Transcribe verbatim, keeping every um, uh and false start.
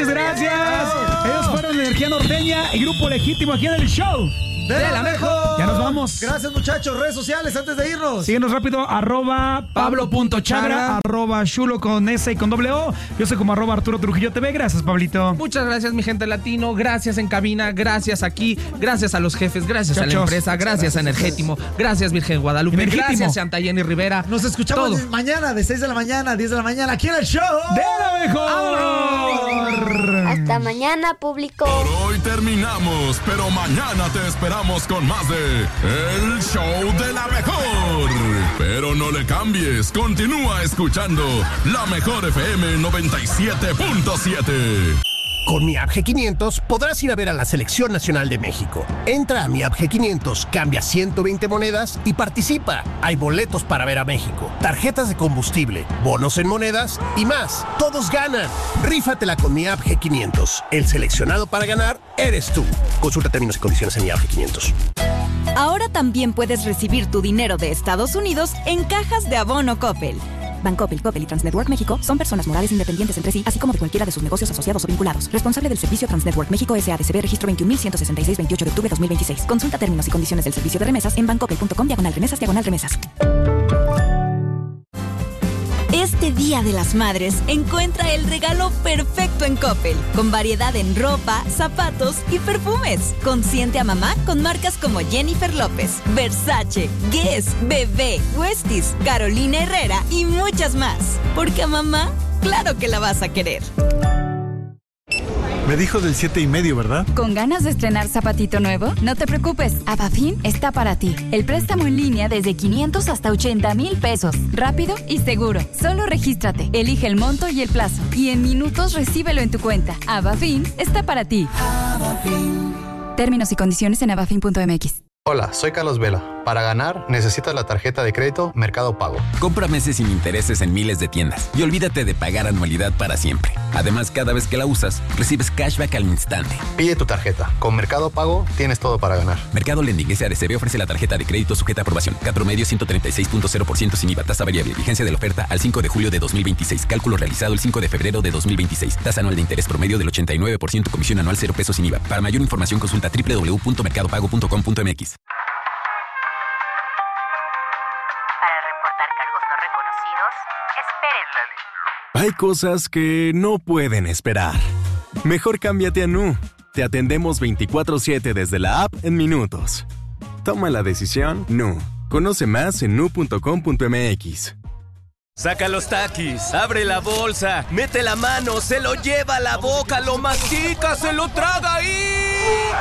muchas gracias. Ellos fueron Energía Norteña y Grupo Legítimo aquí en el show de, de la, la mejor. mejor. Ya nos vamos. Gracias, muchachos. Redes sociales antes de irnos. Síguenos rápido, arroba Pablo.chagra, arroba Chulo con S y con doble O. Yo soy como arroba Arturo Trujillo T V. Gracias, Pablito. Muchas gracias, mi gente latino. Gracias en cabina, gracias aquí, gracias a los jefes, gracias Chachos. a la empresa, gracias, gracias a Energétimo, gracias Virgen Guadalupe, Energétimo. Gracias Santa Jenny Rivera. Nos escuchamos todo. mañana de seis de la mañana a diez de la mañana aquí en el show de la mejor. Hasta mañana, público. Por hoy terminamos, pero mañana te esperamos con más de El Show de la Mejor. Pero no le cambies, continúa escuchando La Mejor F M noventa y siete punto siete. Con mi app G quinientos podrás ir a ver a la Selección Nacional de México. Entra a mi app G quinientos, cambia ciento veinte monedas y participa. Hay boletos para ver a México, tarjetas de combustible, bonos en monedas y más. ¡Todos ganan! Rífatela con mi app G quinientos. El seleccionado para ganar eres tú. Consulta términos y condiciones en mi app G quinientos. Ahora también puedes recibir tu dinero de Estados Unidos en cajas de abono Coppel. Bancoppel, Coppel y Transnetwork México son personas morales independientes entre sí, así como de cualquiera de sus negocios asociados o vinculados. Responsable del servicio Transnetwork México S A D C B, registro veintiún mil ciento sesenta y seis, veintiocho de octubre de dos mil veintiséis. Consulta términos y condiciones del servicio de remesas en bancoppel.com diagonal remesas diagonal remesas. Este Día de las Madres, encuentra el regalo perfecto en Coppel, con variedad en ropa, zapatos y perfumes. Consiente a mamá con marcas como Jennifer López, Versace, Guess, Bebé, Westies, Carolina Herrera y muchas más. Porque a mamá, claro que la vas a querer. Me dijo del siete y medio, ¿verdad? ¿Con ganas de estrenar zapatito nuevo? No te preocupes, Abafin está para ti. El préstamo en línea desde quinientos hasta ochenta mil pesos. Rápido y seguro. Solo regístrate, elige el monto y el plazo. Y en minutos recíbelo en tu cuenta. Abafin está para ti. Abafin. Términos y condiciones en abafin punto m x. Hola, soy Carlos Vela. Para ganar, necesitas la tarjeta de crédito Mercado Pago. Compra meses sin intereses en miles de tiendas y olvídate de pagar anualidad para siempre. Además, cada vez que la usas, recibes cashback al instante. Pide tu tarjeta. Con Mercado Pago tienes todo para ganar. Mercado Lending S A D C B ofrece la tarjeta de crédito sujeta a aprobación. Cat promedio ciento treinta y seis punto cero por ciento sin I V A. Tasa variable. Vigencia de la oferta al cinco de julio de dos mil veintiséis. Cálculo realizado el cinco de febrero de dos mil veintiséis. Tasa anual de interés promedio del ochenta y nueve por ciento. Comisión anual cero pesos sin I V A. Para mayor información consulta doble u doble u doble u punto mercado pago punto com punto m x. Hay cosas que no pueden esperar. Mejor cámbiate a Nu. Te atendemos veinticuatro siete desde la app en minutos. Toma la decisión Nu. Conoce más en nu punto com punto m x. Saca los taquis, abre la bolsa, mete la mano, se lo lleva a la boca, lo mastica, se lo traga y...